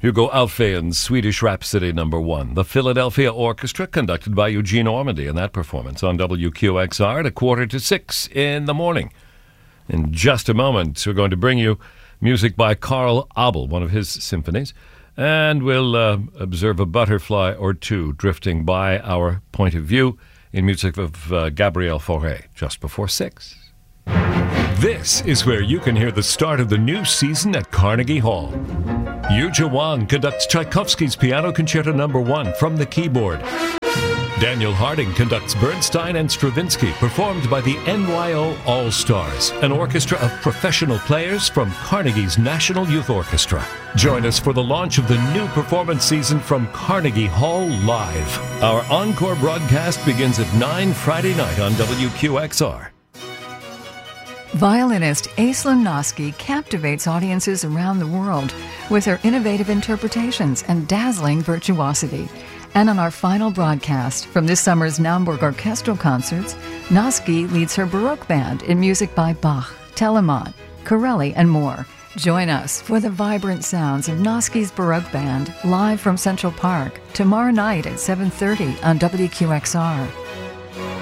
Hugo Alfvén's Swedish Rhapsody #1. The Philadelphia Orchestra, conducted by Eugene Ormandy, in that performance on WQXR at 5:45 in the morning. In just a moment, we're going to bring you music by Carl Abel, one of his symphonies, and we'll observe a butterfly or two drifting by our point of view in music of Gabriel Fauré just before 6. This is where you can hear the start of the new season at Carnegie Hall. Yuja Wang conducts Tchaikovsky's Piano Concerto #1 from the keyboard. Daniel Harding conducts Bernstein and Stravinsky, performed by the NYO All-Stars, an orchestra of professional players from Carnegie's National Youth Orchestra. Join us for the launch of the new performance season from Carnegie Hall Live. Our encore broadcast begins at 9 Friday night on WQXR. Violinist Aislinn Noski captivates audiences around the world with her innovative interpretations and dazzling virtuosity. And on our final broadcast from this summer's Naumburg Orchestral Concerts, Noski leads her Baroque band in music by Bach, Telemann, Corelli, and more. Join us for the vibrant sounds of Noski's Baroque Band live from Central Park tomorrow night at 7:30 on WQXR.